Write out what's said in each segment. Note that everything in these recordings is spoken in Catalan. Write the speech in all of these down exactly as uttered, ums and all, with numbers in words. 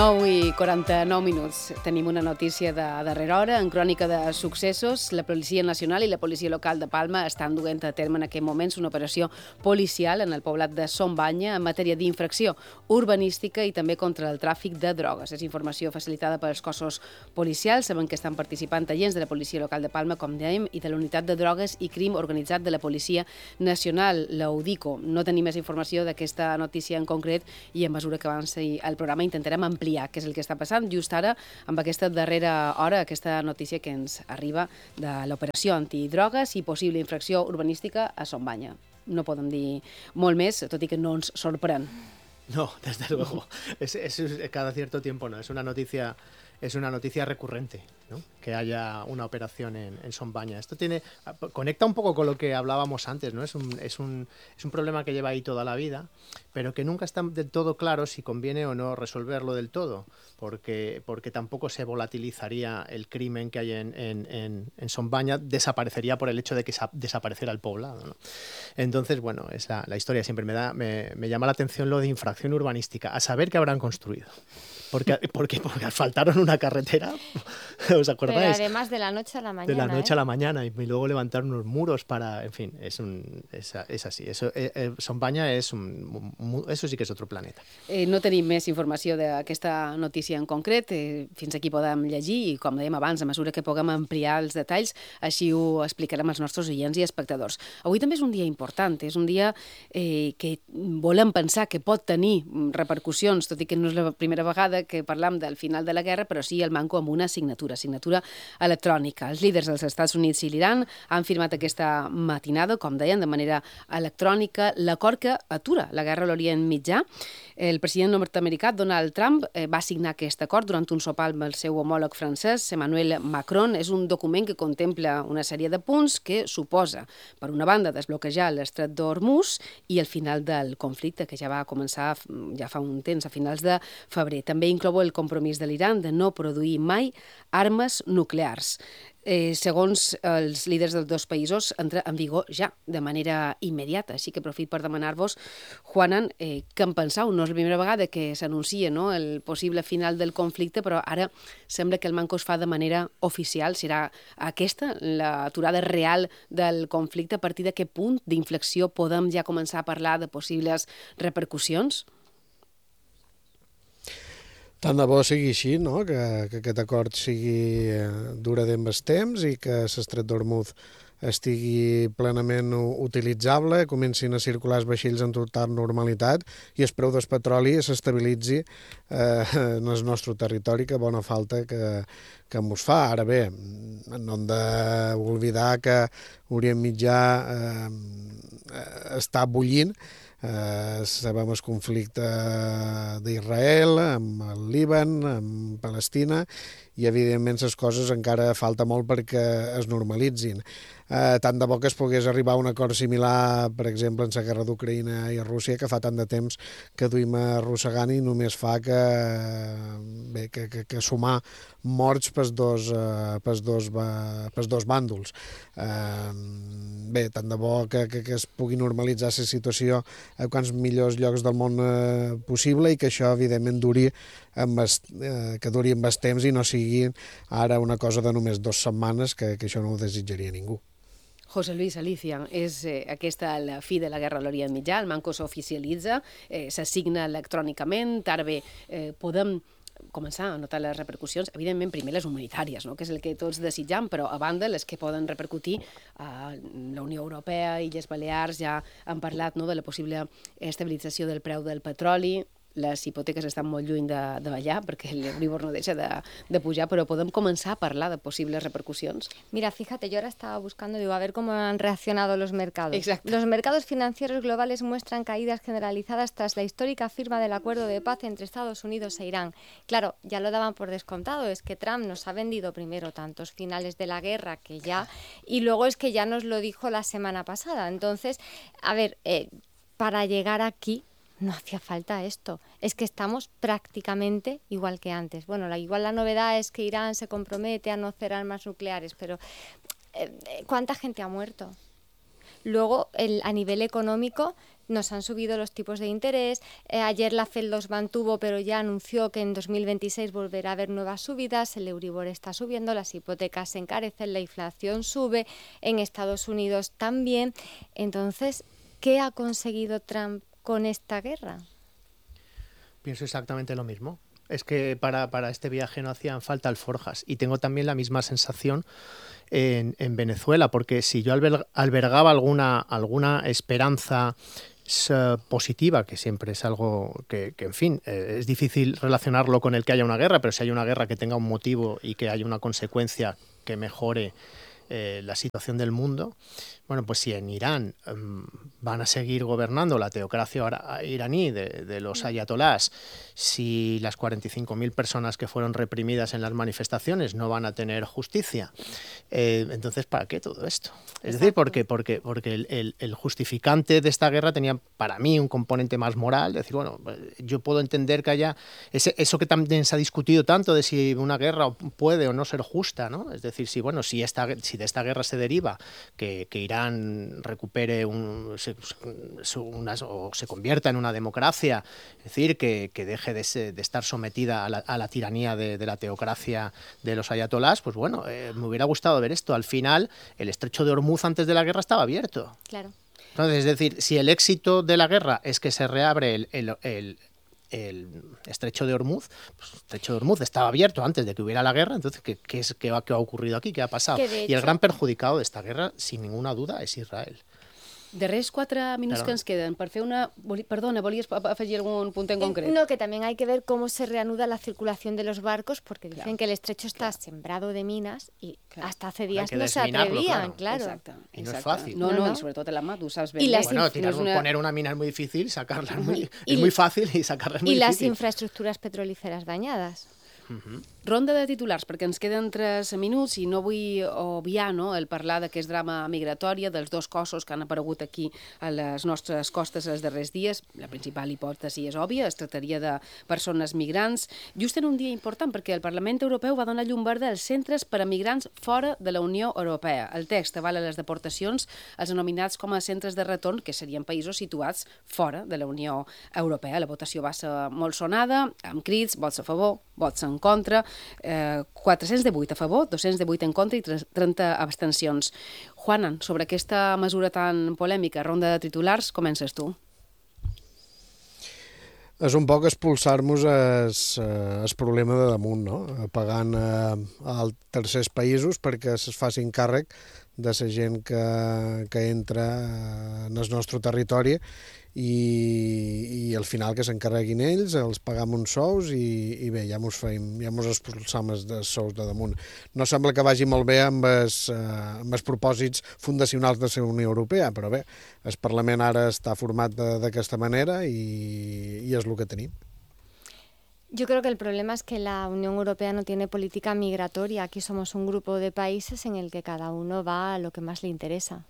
nou i quaranta-nou minuts. Tenim una notícia de darrera hora. En crònica de successos, la Policia Nacional i la Policia Local de Palma estan duent a terme en aquests moments una operació policial en el poblat de Son Banya en matèria d'infracció urbanística i també contra el tràfic de drogues. És informació facilitada pels cossos policials. Sabem que estan participant agents de la Policia Local de Palma, com dèiem, i de la Unitat de Drogues i Crim Organitzat de la Policia Nacional, la UDICO. No tenim més informació d'aquesta notícia en concret i a mesura que avanci el programa intentarem ampliar què és el que està passant just ara amb aquesta darrera hora, aquesta notícia que ens arriba de l'operació antidrogues i possible infracció urbanística a Son Banya. No podem dir molt més, tot i que no ens sorprèn. No, desde luego. Es, es, cada cierto tiempo no. Es una noticia, es una noticia recurrente, ¿no? Que haya una operación en, en Son Banya. Esto tiene, conecta un poco con lo que hablábamos antes, ¿no? Es un, es un, es un problema que lleva ahí toda la vida, pero que nunca está del todo claro si conviene o no resolverlo del todo, porque, porque tampoco se volatilizaría el crimen que hay en, en, en, en Son Banya, desaparecería por el hecho de que desapareciera el poblado, ¿no? Entonces, bueno, es la, la historia siempre me da, me, me llama la atención lo de infracción urbanística, a saber qué habrán construido. Porque, porque, porque asfaltaron una carretera, ¿os acordáis? Pero además de la noche a la mañana. De la noche ¿eh? a la mañana, y luego levantaron unos muros para, en fin, es, un, es, es así. Eso, eh, Son Banya es un, eso sí que és otro planeta. Eh, no tenim més informació d'aquesta notícia en concret, eh, fins aquí podem llegir i, com dèiem abans, a mesura que puguem ampliar els detalls, així ho explicarem als nostres oients i espectadors. Avui també és un dia important, és un dia eh, que volem pensar que pot tenir repercussions, tot i que no és la primera vegada que parlam del final de la guerra, però sí el manco amb una signatura, signatura electrònica. Els líders dels Estats Units i l'Iran han firmat aquesta matinada, com deien, de manera electrònica, l'acord que atura la guerra a l'Orient Mitjà. El president nord-americà Donald Trump eh, va signar aquest acord durant un sopar amb el seu homòleg francès, Emmanuel Macron. És un document que contempla una sèrie de punts que suposa, per una banda, desbloquejar l'estret d'Hormuz i el final del conflicte, que ja va començar ja fa un temps, a finals de febrer. També inclou el compromís de l'Iran de no produir mai armes nuclears. Eh, segons els líders dels dos països, entra en vigor ja, de manera immediata. Així que aprofit per demanar-vos, Juanan, eh, què en penseu? No és la primera vegada que s'anuncia, no?, el possible final del conflicte, però ara sembla que el manco es fa de manera oficial. Serà aquesta l'aturada real del conflicte? A partir d'aquest punt d'inflexió podem ja començar a parlar de possibles repercussions? Tant de bo sigui així, no? que, que aquest acord sigui durador més temps i que l'estret d'Hormuz estigui plenament utilitzable, comencin a circular els vaixells en total normalitat i el preu del petroli s'estabilitzi eh, en el nostre territori, que bona falta que, que mos fa. Ara bé, no hem d'oblidar que Orient Mitjà eh, està bullint. Eh, sabem el conflicte d'Israel amb el Líban, amb Palestina, i evidentment les coses encara falta molt perquè es normalitzin. Eh, tant de bo que es pogués arribar a un acord similar, per exemple, en la guerra d'Ucraïna i Rússia, que fa tant de temps que duim arrossegant i només fa que, bé, que, que, que sumar morts pels dos, eh, pels dos, pels dos bàndols. Eh, bé, tant de bo que, que, que es pugui normalitzar la situació a quants millors llocs del món eh, possible i que això, evidentment, duri amb es, eh, que duri amb el temps i no sigui ara una cosa de només dues setmanes, que, que això no ho desitjaria ningú. José Luis Alicia, és eh, aquesta la fi de la guerra a l'Orient Mitjà, el manco s'oficialitza, eh, s'assigna electrònicament, ara bé, eh, podem començar a notar les repercussions, evidentment primer les humanitàries, no?, que és el que tots desitjam, però a banda les que poden repercutir a la Unió Europea i les Balears ja han parlat, no?, de la possible estabilització del preu del petroli. Les hipoteques estan molt lluny de, de ballar perquè l'Euribor no deixa de, de pujar, però podem començar a parlar de posibles repercusiones. Mira, fíjate, yo ahora estaba buscando, digo, a ver cómo han reaccionado los mercados. Exacto. Los mercados financieros globales muestran caídas generalizadas tras la histórica firma del acuerdo de paz entre Estados Unidos e Irán. Claro, ya lo daban por descontado, es que Trump nos ha vendido primero tantos finales de la guerra que ya, y luego es que ya nos lo dijo la semana pasada. Entonces, a ver, eh, para llegar aquí no hacía falta esto. Es que estamos prácticamente igual que antes. Bueno, la, igual la novedad es que Irán se compromete a no hacer armas nucleares, pero eh, ¿cuánta gente ha muerto? Luego, el, a nivel económico, nos han subido los tipos de interés. Eh, ayer la Fed los mantuvo, pero ya anunció que en dos mil veintiséis volverá a haber nuevas subidas. El Euribor está subiendo, las hipotecas se encarecen, la inflación sube, en Estados Unidos también. Entonces, ¿qué ha conseguido Trump con esta guerra? Pienso exactamente lo mismo. Es que para, para este viaje no hacían falta alforjas. Y tengo también la misma sensación en, en Venezuela, porque si yo alberg, albergaba alguna, alguna esperanza positiva, que siempre es algo que, que en fin, eh, es difícil relacionarlo con el que haya una guerra, pero si hay una guerra que tenga un motivo y que haya una consecuencia que mejore eh, la situación del mundo, bueno, pues si en Irán um, van a seguir gobernando la teocracia iraní de, de los ayatolás, si las cuarenta y cinco mil personas que fueron reprimidas en las manifestaciones no van a tener justicia, eh, entonces ¿para qué todo esto? Es Exacto. decir, porque, porque, porque el, el, el justificante de esta guerra tenía para mí un componente más moral, decir, bueno, yo puedo entender que haya ese, eso que también se ha discutido tanto de si una guerra puede o no ser justa, ¿no? Es decir, si, bueno, si, esta, si de esta guerra se deriva que, que Irán recupere un, se, una, o se convierta en una democracia, es decir, que, que deje de, se, de estar sometida a la, a la tiranía de, de la teocracia de los ayatolás, pues bueno, eh, me hubiera gustado ver esto. Al final, el estrecho de Hormuz antes de la guerra estaba abierto. Claro. Entonces, es decir, si el éxito de la guerra es que se reabre el, el, el el estrecho de Hormuz, pues el estrecho de Hormuz estaba abierto antes de que hubiera la guerra, entonces ¿qué, qué, es, qué, ha, qué ha ocurrido aquí? ¿Qué ha pasado? Que de hecho, y el gran perjudicado de esta guerra, sin ninguna duda, es Israel. Darrers quatre minuts Claro. que ens queden per fer una... Perdona, volies afegir algun punt en concret? No, que también hay que ver cómo se reanuda la circulación de los barcos, porque dicen Claro. que el estrecho está Claro. sembrado de minas y Claro. hasta hace días que no se desminarlo, atrevían, claro. claro. Exacte, I no és exacte. fàcil. No, No, no, no. i sobretot a la mà, tu saps ben I bé. les Bueno, inf- tirar, no és una... poner una mina es muy difícil, sacarla es muy, Y- es muy fácil y sacarla es muy Y las difícil. infraestructuras petrolíferas dañadas. Uh-huh. Ronda de titulars, perquè ens queden tres minuts i no vull obviar no, el parlar d'aquest drama migratòria, dels dos cossos que han aparegut aquí a les nostres costes els darrers dies. La principal hipòtesi és òbvia, es tractaria de persones migrants. Just en un dia important, perquè el Parlament Europeu va donar llum verda als centres per a migrants fora de la Unió Europea. El text avala les deportacions als anomenats com a centres de retorn, que serien països situats fora de la Unió Europea. La votació va ser molt sonada, amb crits, vots a favor, vots en contra, eh, quatre-cents divuit a favor, dos-cents divuit en contra i trenta abstencions. Juana, sobre aquesta mesura tan polèmica, ronda de titulars, comences tu. És un poc expulsar-nos el, el problema de damunt, no? Pagant eh, als tercers països perquè es facin càrrec de la gent que, que entra en el nostre territori i, i al final que s'encarreguin ells, els pagam uns sous i, i bé, ja mos feim, ja mos expulsam els sous de damunt. No sembla que vagi molt bé amb els, eh, amb els propòsits fundacionals de la Unió Europea, però bé, el Parlament ara està format d'aquesta manera i, i és el que tenim. Yo creo que el problema es que la Unión Europea no tiene política migratoria. Aquí somos un grupo de países en el que cada uno va a lo que más le interesa.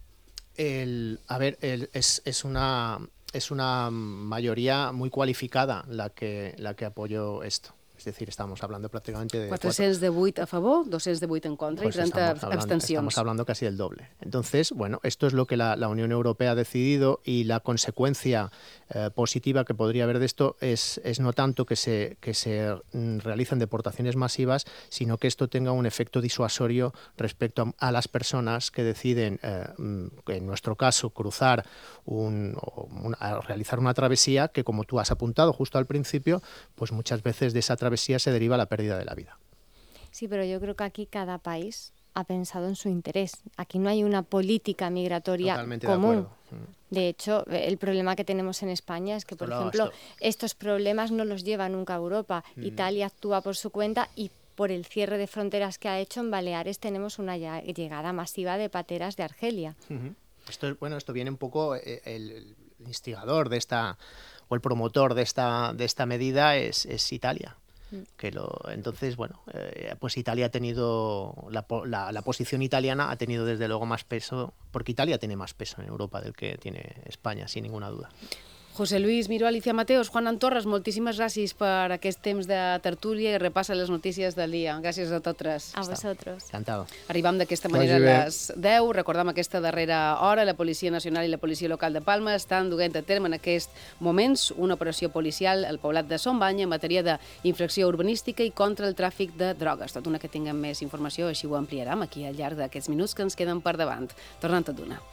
El, a ver, el, es, es, una, es una mayoría muy cualificada la que, la que apoyó esto. Es decir, estamos hablando prácticamente de... quatre-cents divuit a favor, dos-cents divuit en contra Pues y treinta estamos hablando, abstencions. Estamos hablando casi del doble. Entonces, bueno, esto es lo que la, la Unión Europea ha decidido y la consecuencia eh, positiva que podría haber de esto es, es no tanto que se, que se mm, realicen deportaciones masivas, sino que esto tenga un efecto disuasorio respecto a, a las personas que deciden, eh, en nuestro caso, cruzar un, o una, a realizar una travesía que, como tú has apuntado justo al principio, pues muchas veces de esa travesía se deriva la pérdida de la vida. Sí, pero yo creo que aquí cada país ha pensado en su interés. Aquí no hay una política migratoria Totalmente común. de acuerdo. De hecho, el problema que tenemos en España es que, por Esto lo- ejemplo, esto- estos problemas no los lleva nunca a Europa. Mm. Italia actúa por su cuenta y por el cierre de fronteras que ha hecho en Baleares tenemos una ya- llegada masiva de pateras de Argelia. Ujú. Esto es, bueno, esto viene un poco eh, el, el instigador de esta o el promotor de esta de esta medida es, es Italia. Que lo, entonces, bueno, eh, pues Italia ha tenido, la, po- la, la posición italiana ha tenido desde luego más peso, porque Italia tiene más peso en Europa del que tiene España, sin ninguna duda. José Luis Miró, Alicia Mateos, Juan Antorres, moltíssimes gràcies per aquest temps de tertúlia i repassa les notícies del dia. Gràcies a totes. A vosotros. Encantado. Arribam d'aquesta Vagi manera bé. a les deu. Recordem aquesta darrera hora. La Policia Nacional i la Policia Local de Palma estan duent a terme en aquests moments una operació policial al poblat de Son Bany en matèria d'infracció urbanística i contra el tràfic de drogues. Tot una que tinguem més informació, així ho ampliarem aquí al llarg d'aquests minuts que ens queden per davant. Tornant tot d'una.